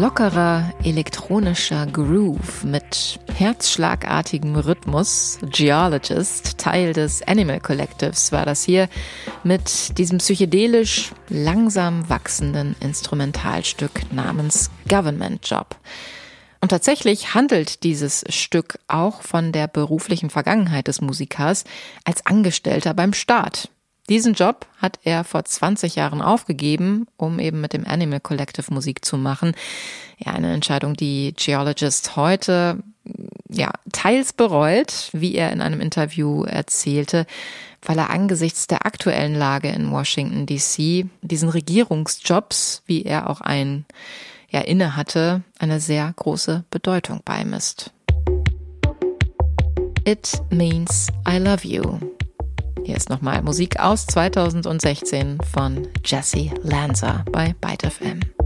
Lockerer elektronischer Groove mit herzschlagartigem Rhythmus. Geologist, Teil des Animal Collectives, war das hier mit diesem psychedelisch langsam wachsenden Instrumentalstück namens Government Job. Und tatsächlich handelt dieses Stück auch von der beruflichen Vergangenheit des Musikers als Angestellter beim Staat. Diesen Job hat er vor 20 Jahren aufgegeben, um eben mit dem Animal Collective Musik zu machen. Ja, eine Entscheidung, die Geologist heute teils bereut, wie er in einem Interview erzählte, weil er angesichts der aktuellen Lage in Washington D.C. diesen Regierungsjobs, wie er auch inne hatte, eine sehr große Bedeutung beimisst. It Means I Love You. Hier ist nochmal Musik aus 2016 von Jesse Lanza bei Byte FM.